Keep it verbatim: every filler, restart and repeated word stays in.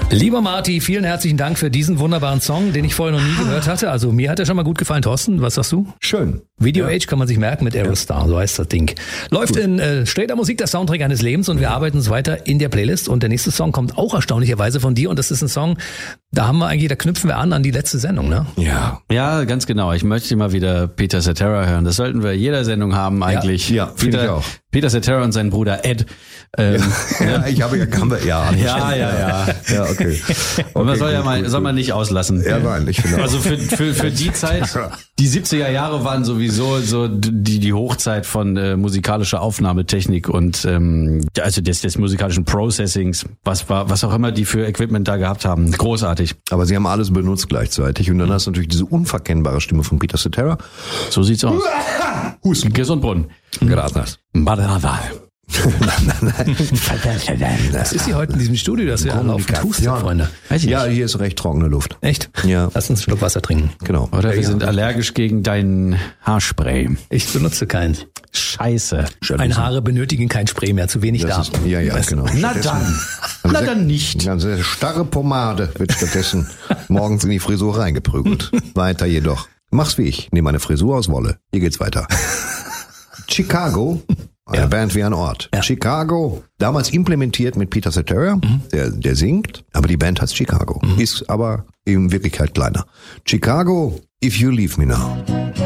Lieber Marty, vielen herzlichen Dank für diesen wunderbaren Song, den ich vorher noch nie gehört hatte. Also mir hat er schon mal gut gefallen. Thorsten, was sagst du? Schön. Video ja. Age kann man sich merken mit Aerostar, so heißt das Ding. Läuft gut. in äh, straighter Musik, der Soundtrack eines Lebens, und wir arbeiten uns weiter in der Playlist. Und der nächste Song kommt auch erstaunlicherweise von dir, und das ist ein Song, da haben wir eigentlich, da knüpfen wir an an die letzte Sendung, ne? Ja. Ja, ganz genau. Ich möchte mal wieder Peter Cetera hören. Das sollten wir jeder Sendung haben eigentlich. Ja, ja finde ich auch. Peter Cetera und sein Bruder Ed. Ähm, ja, ja, ich habe ja, kann wir, ja, ja, ja, ja, ja, okay. Und man okay, soll ja gut, mal, gut, soll man nicht auslassen. Ja, nein, ich finde Also für, für, für die Zeit, die siebziger Jahre waren sowieso so die, die Hochzeit von äh, musikalischer Aufnahmetechnik und, ähm, also des, des musikalischen Processings, was war, was auch immer die für Equipment da gehabt haben. Großartig. Aber sie haben alles benutzt gleichzeitig, und dann hast du natürlich diese unverkennbare Stimme von Peter Cetera. So sieht's aus. Husten. Gesundbrunnen. Gracias. Was ist hier heute in diesem Studio, dass wir alle auf Hustet, Freunde? Ja, hier ist recht trockene Luft. Echt? Ja. Lass uns einen Schluck Wasser trinken. Genau. Oder wir ja. sind allergisch gegen dein Haarspray. Ich benutze keins. Scheiße. Meine Haare benötigen kein Spray mehr, zu wenig das da. Ist, ja, ja, weißt genau. Na dann. Na dann nicht. Eine sehr starre Pomade wird stattdessen morgens in die Frisur reingeprügelt. Weiter jedoch. Mach's wie ich. Nehme eine Frisur aus Wolle. Hier geht's weiter. Chicago. Eine ja. Band wie ein Ort. Ja. Chicago, damals implementiert mit Peter Cetera, mhm. der, der singt, aber die Band heißt Chicago, mhm. ist aber in Wirklichkeit kleiner. Chicago, if you leave me now.